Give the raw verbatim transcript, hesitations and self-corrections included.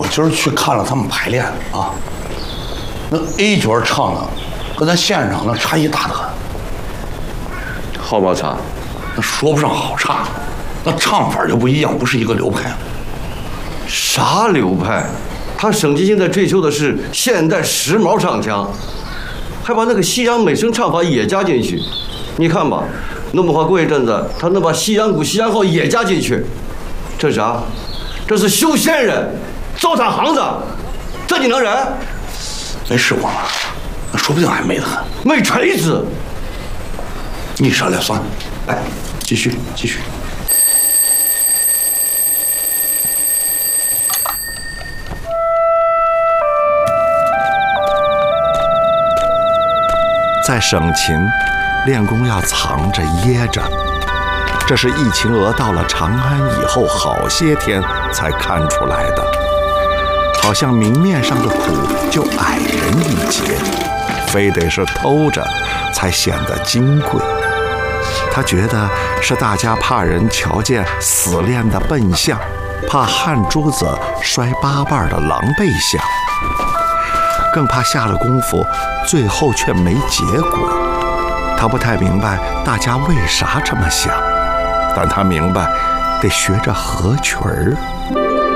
我今儿去看了他们排练啊，那 A 角唱的和咱现场那差异大得很。 好不好差？ 那说不上好差，那唱法就不一样，不是一个流派。 啥流派？他省级现在追求的是现代时髦唱腔，还把那个西洋美声唱法也加进去。你看吧，弄不好过一阵子，他能把西洋鼓、西洋号也加进去。这是啥？这是修仙人，糟蹋行子，这你能忍？ 没试过吗？那说不定还美得很。 没锤子。 你说了算，来，继续继续。 在省琴，练功要藏着掖着，这是易秦娥到了长安以后好些天才看出来的。好像明面上的苦就矮人一截，非得是偷着才显得金贵。他觉得是大家怕人瞧见死练的笨相，怕汗珠子摔八瓣的狼狈相，更怕下了功夫最后却没结果。他不太明白大家为啥这么想，但他明白得学着合曲儿。